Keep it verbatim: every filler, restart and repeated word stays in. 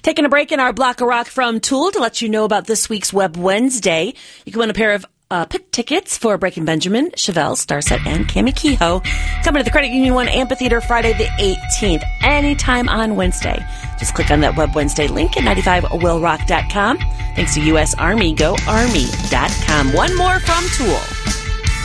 Taking a break in our block of rock from Tool to let you know about this week's Web Wednesday. You can win a pair of uh, pit tickets for Breaking Benjamin, Chevelle, Starset, and Cami Kehoe. Coming to the Credit Union One Amphitheater Friday the eighteenth, anytime on Wednesday. Just click on that Web Wednesday link at ninety-five will rock dot com. Thanks to U S Army, go army dot com. One more from Tool.